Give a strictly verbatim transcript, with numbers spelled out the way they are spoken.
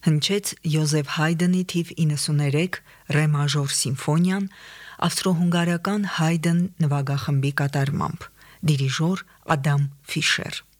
հնչեց Յոզեֆ Հայդնի թիվ իննսուներեք ռե մաժոր սիմֆոնիան ավստրո-հունգարական Հայդն նվագախմբի կատարմամբ, դիրիժոր Ադամ Ֆիշեր։